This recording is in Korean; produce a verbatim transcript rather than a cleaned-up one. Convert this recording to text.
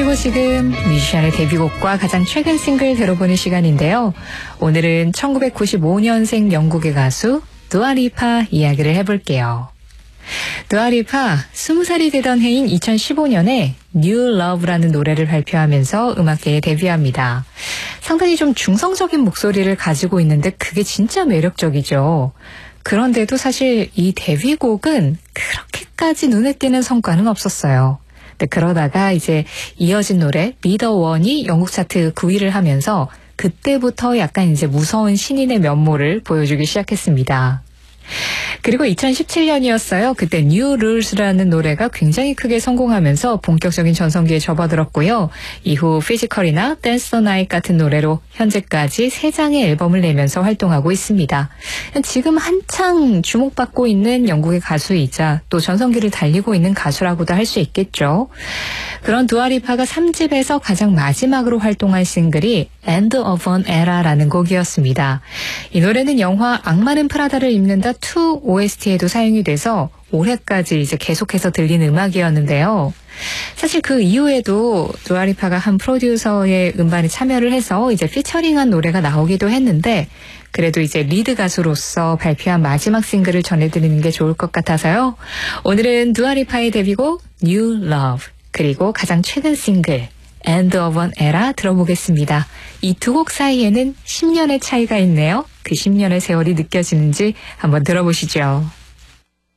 그리고 지금 뮤지션의 데뷔곡과 가장 최근 싱글 들어보는 시간인데요. 오늘은 천구백구십오 년생 영국의 가수 두아리파 이야기를 해볼게요. 두아리파 스무 살이 되던 해인 이천십오 년에 New Love라는 노래를 발표하면서 음악계에 데뷔합니다. 상당히 좀 중성적인 목소리를 가지고 있는데 그게 진짜 매력적이죠. 그런데도 사실 이 데뷔곡은 그렇게까지 눈에 띄는 성과는 없었어요. 근데 그러다가 이제 이어진 노래 Be the One이 영국 차트 구 위를 하면서 그때부터 약간 이제 무서운 신인의 면모를 보여주기 시작했습니다. 그리고 이천십칠 년이었어요. 그때 New Rules라는 노래가 굉장히 크게 성공하면서 본격적인 전성기에 접어들었고요. 이후 피지컬이나 Dance the Night 같은 노래로 현재까지 세 장의 앨범을 내면서 활동하고 있습니다. 지금 한창 주목받고 있는 영국의 가수이자 또 전성기를 달리고 있는 가수라고도 할 수 있겠죠. 그런 두아리파가 삼 집에서 가장 마지막으로 활동한 싱글이 End of an Era라는 곡이었습니다. 이 노래는 영화 악마는 프라다를 입는다 투 오에스티에도 사용이 돼서 올해까지 이제 계속해서 들리는 음악이었는데요. 사실 그 이후에도 두아리파가 한 프로듀서의 음반에 참여를 해서 이제 피처링한 노래가 나오기도 했는데 그래도 이제 리드 가수로서 발표한 마지막 싱글을 전해드리는 게 좋을 것 같아서요. 오늘은 두아리파의 데뷔곡 New Love 그리고 가장 최근 싱글 End of an Era 들어보겠습니다. 이 두 곡 사이에는 십 년의 차이가 있네요. 그 십 년의 세월이 느껴지는지 한번 들어보시죠.